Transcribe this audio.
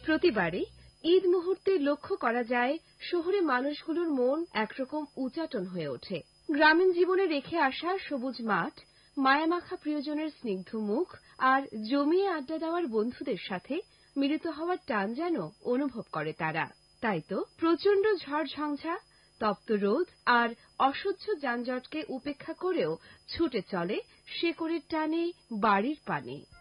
প্রতিবারই ঈদ মুহূর্তে লক্ষ্য করা যায় শহুরে মানুষগুলোর মন একরকম উচাটন হয়ে ওঠে। গ্রামীণ জীবনে রেখে আসা সবুজ মাঠ, মায়ামাখা প্রিয়জনের স্নিগ্ধ মুখ আর জমিয়ে আড্ডা দেওয়ার বন্ধুদের সাথে মিলিত হওয়ার টান যেন অনুভব করে তারা। তাই তো প্রচণ্ড ঝড় ঝঞ্ঝা, তপ্ত রোদ আর অসহ্য যানজটকে উপেক্ষা করেও ছুটে চলে শেকড়ের টানে বাড়ির পানে।